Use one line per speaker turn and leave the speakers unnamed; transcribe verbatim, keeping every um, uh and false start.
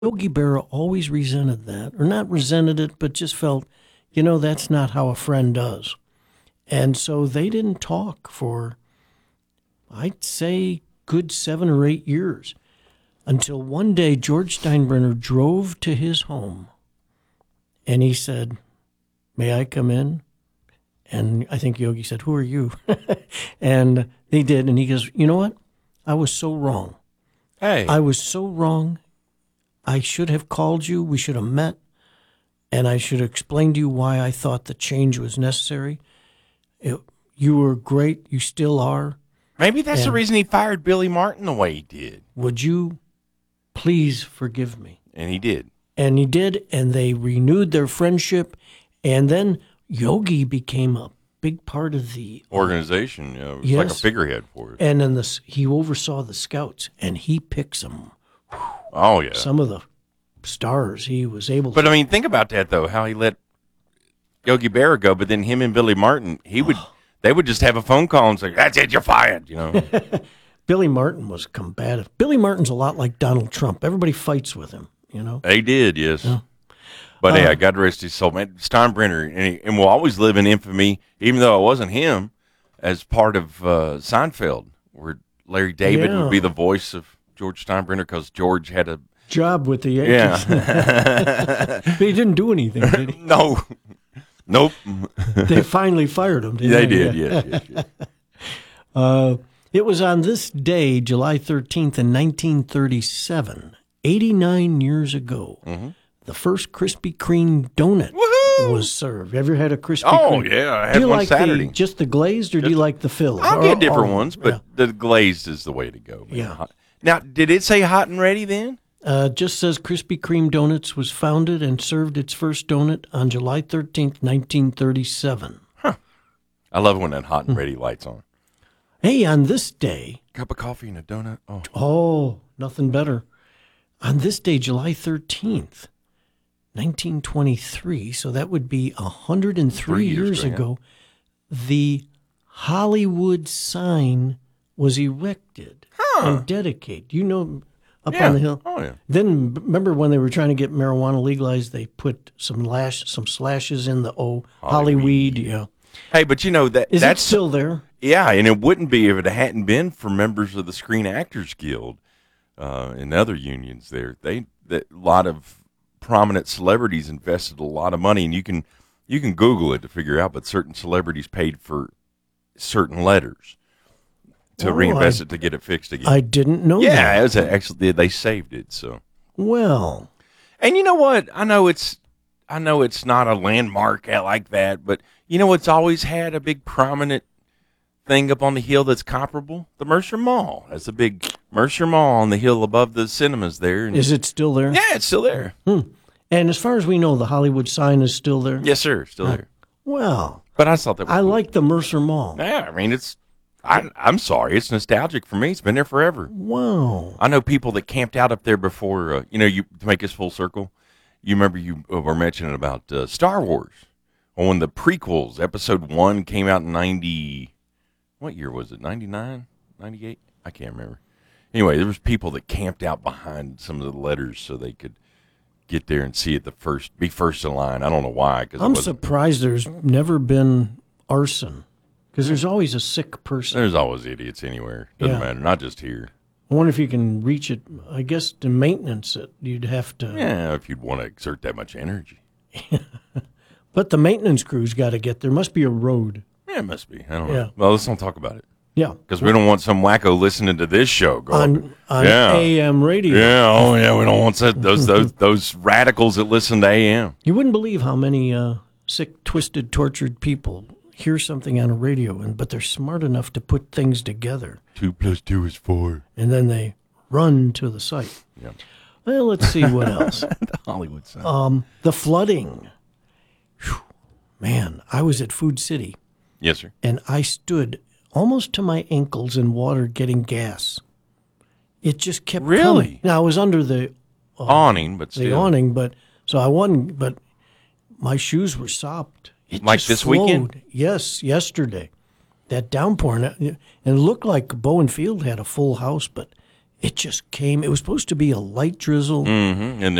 Yogi Berra always resented that, or not resented it, but just felt, you know, that's not how a friend does. And so they didn't talk for, I'd say, good seven or eight years until one day George Steinbrenner drove to his home and he said, "May I come in?" And I think Yogi said, "Who are you?" And they did. And he goes, "You know what? I was so wrong.
Hey.
I was so wrong. I should have called you. We should have met. And I should have explained to you why I thought the change was necessary. It, you were great. You still are.
Maybe that's
and
the reason he fired Billy Martin the way he did.
Would you please forgive me?"
And he did.
And he did. And they renewed their friendship. And then Yogi became a big part of the
organization. You know, it was
yes.
like a figurehead for it.
And then this, he oversaw the scouts, and he picks them.
Oh, yeah.
Some of the stars he was able
but,
to.
But, I mean, think about that, though, how he let Yogi Berra go, but then him and Billy Martin, he would, they would just have a phone call and say, "That's it, you're fired," you know.
Billy Martin was combative. Billy Martin's a lot like Donald Trump. Everybody fights with him, you know.
They did, yes.
Yeah.
But,
uh,
yeah, God rest his soul. Man, Steinbrenner, and, he, and will always live in infamy, even though it wasn't him, as part of uh, Seinfeld, where Larry David
yeah.
would be the voice of George Steinbrenner because George had a
job with the Yankees.
Yeah.
But he didn't do anything, did he?
No. Nope.
They finally fired him, didn't
they? They
they
did, yes, yes, yes.
Uh, it was on this day, July thirteenth in nineteen thirty-seven, eighty-nine years ago, mm-hmm. the first Krispy Kreme donut
Woohoo!
was served. Have you ever had a Krispy
Oh,
Kreme?
yeah, I had
do you
one
like
Saturday.
The, just the glazed, or
just,
do you like the filled?
I'll
or,
get different
or,
ones, but
yeah.
the glazed is the way to go. Man.
Yeah.
Now, did it say hot and ready then?
Uh, just says Krispy Kreme Donuts was founded and served its first donut on July thirteenth, nineteen thirty-seven.
Huh. I love when that hot and ready light's on.
Hey, on this day.
Cup of coffee and a donut. Oh,
oh nothing better. On this day, July thirteenth, nineteen twenty-three, so that would be one hundred three
Three years
years
ago,
ago, the Hollywood sign was erected
huh.
and dedicated. You know, up
yeah.
on the hill.
Oh, yeah.
Then remember when they were trying to get marijuana legalized, they put some lash, some slashes in the oh Hollyweed. Yeah.
Hey, but you know that
is
that's
it still there?
Yeah, and it wouldn't be if it hadn't been for members of the Screen Actors Guild uh, and other unions. There, they that a lot of prominent celebrities invested a lot of money, and you can you can Google it to figure out. But certain celebrities paid for certain letters to
oh,
reinvest
I,
it to get it fixed again.
I didn't know
yeah,
that.
it was a, actually they saved it. So
well,
and you know what? I know it's I know it's not a landmark like that, but you know it's always had a big prominent thing up on the hill that's comparable. The Mercer Mall. That's a big Mercer Mall on the hill above the cinemas there. And
is it still there?
yeah, it's still there.
Hmm. And as far as we know, the Hollywood sign is still there?
Yes, sir. Still there.
Well,
but I thought that was
I
cool.
like the Mercer Mall.
Yeah, I mean, it's, I, I'm sorry, it's nostalgic for me. It's been there forever.
Wow.
I know people that camped out up there before, uh, you know, you to make this full circle, you remember you were mentioning about uh, Star Wars. Well, when the prequels, episode one came out in ninety, what year was it, ninety-nine, ninety-eight? I can't remember. Anyway, there was people that camped out behind some of the letters so they could get there and see it the first, be first in line. I don't know why. Cause
I'm surprised there's never been arson, because there's always a sick person.
There's always idiots anywhere. Doesn't
Yeah.
matter, not just here.
I wonder if you can reach it. I guess to maintenance it, you'd have to.
Yeah, if you'd want to exert that much energy.
But the maintenance crew's got to get there. Must be a road.
Yeah, it must be. I don't
Yeah.
know. Well, let's not talk about it.
Yeah.
Because we don't want some wacko listening to this show. Going,
On, on
yeah.
A M radio.
Yeah, oh yeah, we don't want that, those those those radicals that listen to A M.
You wouldn't believe how many uh, sick, twisted, tortured people hear something on a radio, and but they're smart enough to put things together.
Two plus two is four.
And then they run to the site.
Yeah.
Well, let's see what else.
The Hollywood sign.
Um, the flooding. Whew. Man, I was at Food City.
Yes, sir.
And I stood almost to my ankles in water getting gas. It just kept
Really?
coming. Now, I was under the uh,
Awning, but
the
still.
awning, but so I wasn't, but my shoes were sopped. It
Like
just
this
flowed.
weekend?
Yes, yesterday. That downpour, and it looked like Bowen Field had a full house, but it just came. It was supposed to be a light drizzle.
Mm-hmm. And